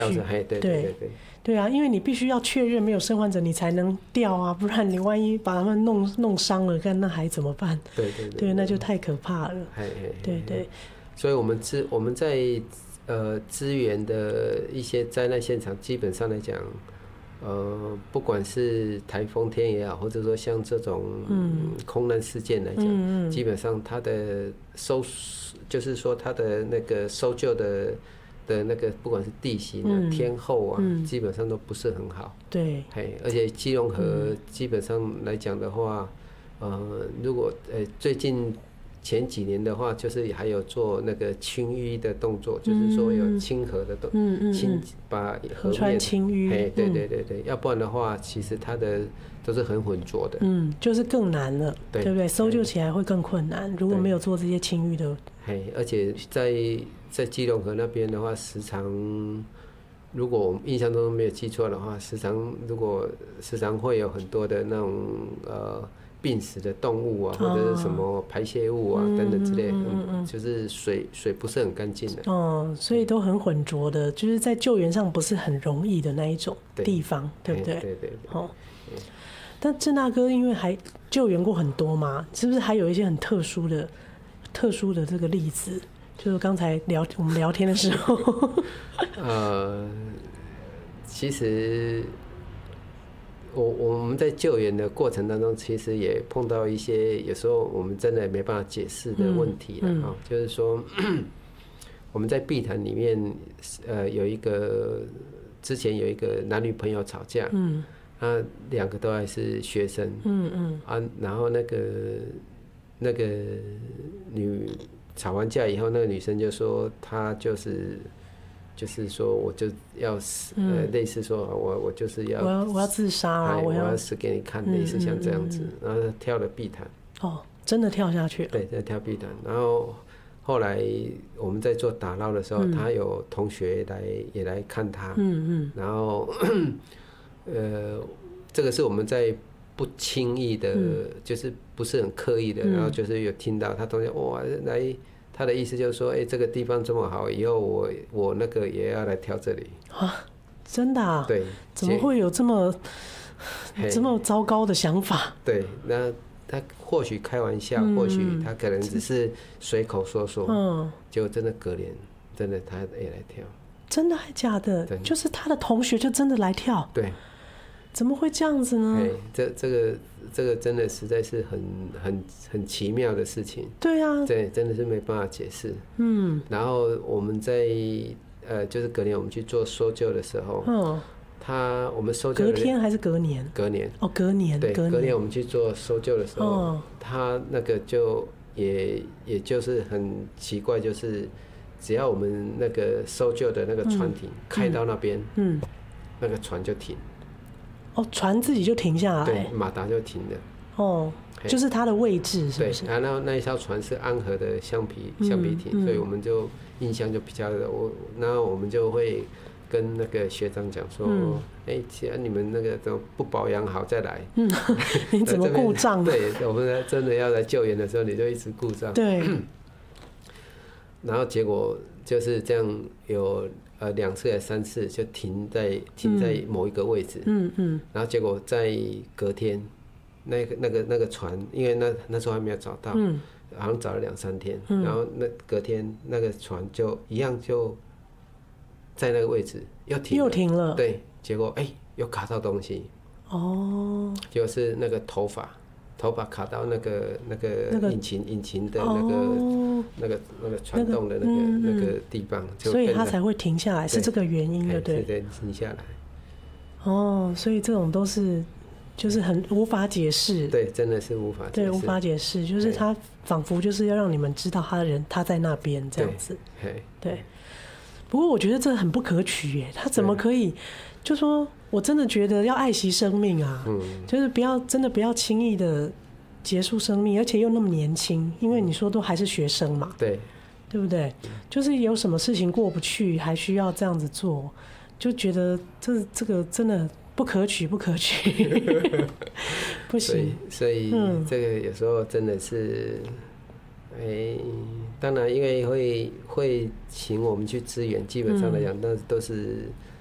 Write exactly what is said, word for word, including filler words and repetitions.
去。 对对对对对啊，因为你必须要确认没有生患者，你才能调啊，不然你万一把他们弄弄伤了，看那还怎么办？ 对对 对, 对，那就太可怕了。 嘿嘿对对， 所以我们资我们在呃支援的一些灾难现场，基本上来讲，呃，不管是台风天也好，或者说像这种空难事件来讲，嗯嗯、基本上它的搜，就是说它的那个搜救的的那个，不管是地形啊、嗯、天候啊、嗯，基本上都不是很好。 对， 嘿，而且基隆河基本上来讲的话，呃，如果呃最近。前几年的话，就是还有做那个清淤的动作，嗯、就是说有清河的动，嗯嗯，清把河川清淤， 哎，对对对对，嗯、要不然的话，其实它的都是很浑浊的， 嗯，就是更难了，对, 对不对？搜救起来会更困难，如果没有做这些清淤的， 哎，而且在在基隆河那边的话，时常如果我印象中没有记错的话，时常如果时常会有很多的那种呃。病死的动物啊，或者是什么排泄物啊、哦、等等之类的，嗯嗯嗯、就是水水不是很干净的。 哦，所以都很浑浊的，就是在救援上不是很容易的那一种地方， 对, 对不对？ 对对对。哦， 但郑大哥因为还救援过很多嘛，是不是还有一些很特殊的、特殊的这个例子？就是刚才聊我们聊天的时候， 呃，其实。我我们在救援的过程当中，其实也碰到一些有时候我们真的没办法解释的问题了啊、嗯嗯。就是说，我们在碧潭里面，呃，有一个之前有一个男女朋友吵架，嗯，啊，两个都还是学生，嗯嗯，啊，然后那个那个女吵完架以后，那个女生就说她就是。就是说，我就要死，嗯、呃，类似说，我我就是要， 我要我要自杀啊， 我要死给你看，类似像这样子，嗯嗯嗯、然后跳了碧潭。 哦，真的跳下去了。 对，在跳碧潭。然后后来我们在做打捞的时候，嗯、他有同学来也来看他，嗯嗯，然后呃，这个是我们在不轻易的，嗯、就是不是很刻意的，嗯、然后就是有听到他同学哇来。他的意思就是说，哎、欸，这个地方这么好，以后我我那个也要来跳这里啊！真的啊？ 对， 怎么会有这么这么糟糕的想法？ 对，那他或许开玩笑，嗯、或许他可能只是随口说说，嗯，结果真的隔年，真的他也来跳， 真的还假的？就是他的同学就真的来跳， 对。 怎么会这样子呢？ 这这个这个真的实在是很很很奇妙的事情。 对啊， 对，真的是没办法解释。嗯，然后我们在呃，就是隔年我们去做搜救的时候，嗯，他我们搜救隔天还是隔年？ 隔年哦，隔年。 对， 隔年, 隔年我们去做搜救的时候，哦、他那个就也也就是很奇怪，就是只要我们那个搜救的那个船艇、嗯、开到那边，嗯，那个船就停。 哦，船自己就停下来， 对，马达就停了。 哦，就是它的位置是不是？ 对，然后那一艘船是安和的橡皮橡皮艇，嗯嗯、所以我们就印象就比较我，然后我们就会跟那个学长讲说，哎、嗯，既然、欸、你们那个都不保养好再来，嗯， 你怎么故障？ 对，我们真的要来救援的时候，你就一直故障。 对， 然后结果就是这样有。呃，两次还是三次就停在停在某一个位置，嗯嗯，然后结果在隔天，那个那个那个船，因为那那时候还没有找到，嗯，好像找了两三天，嗯，然后那隔天那个船就一样就在那个位置又停了， 又停了， 对，结果哎、欸、又卡到东西，哦，就是那个头发。头发卡到那个那个引擎引擎的那个、哦、那个那个传动的那个、嗯、那个地方， 所以它才会停下来，是这个原因的，对， 对，停下来。 哦，所以这种都是就是很无法解释， 对，真的是无法解释， 对，无法解释，就是他仿佛就是要让你们知道他的人他在那边这样子，对，对。不过我觉得这很不可取耶，他怎么可以？就说我真的觉得要爱惜生命啊，嗯、就是不要真的不要轻易的结束生命，而且又那么年轻，因为你说都还是学生嘛， 对， 对不对？就是有什么事情过不去，还需要这样子做，就觉得这这个真的不可取，不可取，不行。 所以，所以、嗯、这个有时候真的是哎、欸，当然，因为会会请我们去支援，基本上来讲，那都是